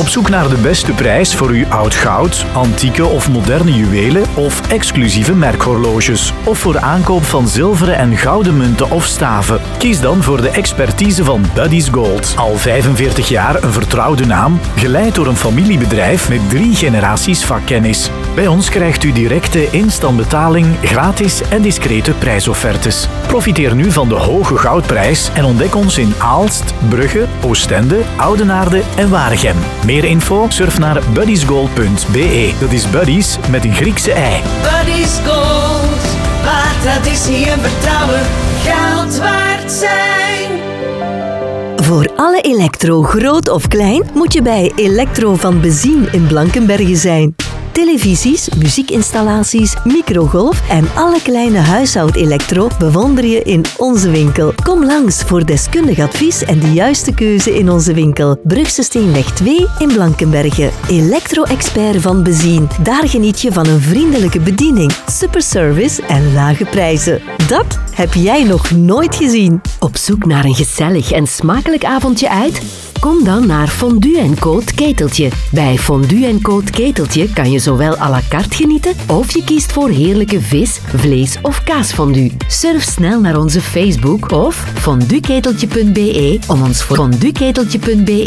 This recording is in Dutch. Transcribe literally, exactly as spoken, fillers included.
Op zoek naar de beste prijs voor uw oud goud, antieke of moderne juwelen of exclusieve merkhorloges. Of voor aankoop van zilveren en gouden munten of staven. Kies dan voor de expertise van Buddy's Gold. Al vijfenveertig jaar een vertrouwde naam, geleid door een familiebedrijf met drie generaties vakkennis. Bij ons krijgt u directe instantbetaling, gratis en discrete prijsoffertes. Profiteer nu van de hoge goudprijs en ontdek ons in Aalst, Brugge, Oostende, Oudenaarde en Waregem. Meer info? Surf naar buddysgold punt b e. Dat is Buddy's met een Griekse ei. Buddy's Gold, waar traditie en vertrouwen geld waard zijn. Voor alle elektro, groot of klein, moet je bij Elektro van Bezien in Blankenberge zijn. Televisies, muziekinstallaties, microgolf en alle kleine huishoudelektro bewonder je in onze winkel. Kom langs voor deskundig advies en de juiste keuze in onze winkel. Brugse Steenweg twee in Blankenberge. Elektro-expert van Bezien. Daar geniet je van een vriendelijke bediening, superservice en lage prijzen. Dat heb jij nog nooit gezien. Op zoek naar een gezellig en smakelijk avondje uit? Kom dan naar Fondue en Co. 't Keteltje. Bij Fondue en Co. 't Keteltje kan je zowel à la carte genieten of je kiest voor heerlijke vis, vlees of kaasfondue. Surf snel naar onze Facebook of fondueketeltje punt b e om ons voor fondueketeltje punt b